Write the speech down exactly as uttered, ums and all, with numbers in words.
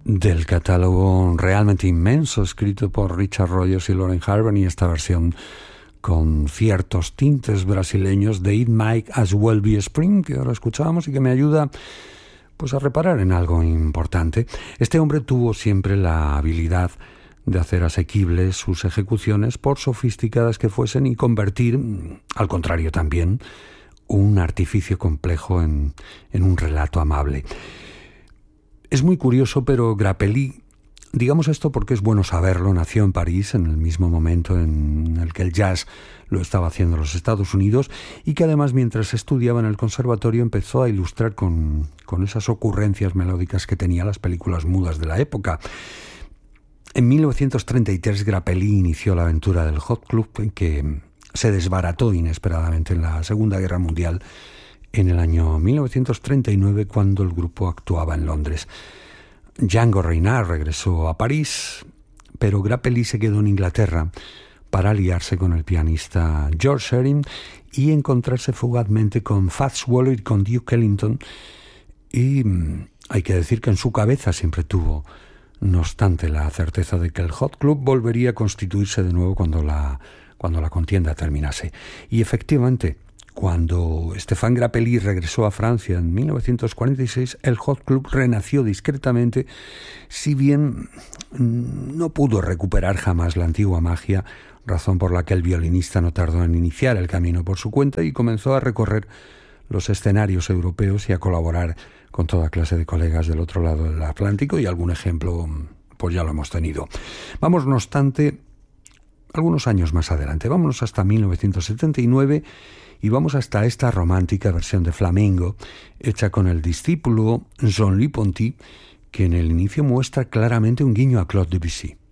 del catálogo realmente inmenso escrito por Richard Rodgers y Lauren Harvey, y esta versión con ciertos tintes brasileños de It Might As Well Be Spring, que ahora escuchábamos y que me ayuda pues a reparar en algo importante. Este hombre tuvo siempre la habilidad de hacer asequibles sus ejecuciones, por sofisticadas que fuesen, y convertir, al contrario también, un artificio complejo en, en un relato amable. Es muy curioso, pero Grappelli, digamos esto porque es bueno saberlo, nació en París en el mismo momento en el que el jazz lo estaba haciendo en los Estados Unidos, y que además, mientras estudiaba en el conservatorio, empezó a ilustrar con, con esas ocurrencias melódicas que tenía las películas mudas de la época. En mil novecientos treinta y tres Grappelli inició la aventura del Hot Club, en que se desbarató inesperadamente en la Segunda Guerra Mundial en el año mil novecientos treinta y nueve, cuando el grupo actuaba en Londres. Django Reinhardt regresó a París, pero Grappelli se quedó en Inglaterra para aliarse con el pianista George Shearing y encontrarse fugazmente con Fats Waller y con Duke Ellington. Y hay que decir que en su cabeza siempre tuvo, no obstante, la certeza de que el Hot Club volvería a constituirse de nuevo cuando la, cuando la contienda terminase. Y efectivamente, cuando Stéphane Grappelli regresó a Francia en mil novecientos cuarenta y seis, el Hot Club renació discretamente, si bien no pudo recuperar jamás la antigua magia, razón por la que el violinista no tardó en iniciar el camino por su cuenta y comenzó a recorrer los escenarios europeos y a colaborar con toda clase de colegas del otro lado del Atlántico, y algún ejemplo pues ya lo hemos tenido. Vamos, no obstante, algunos años más adelante, vámonos hasta mil novecientos setenta y nueve, y vamos hasta esta romántica versión de Flamengo, hecha con el discípulo Jean-Louis Ponty, que en el inicio muestra claramente un guiño a Claude Debussy.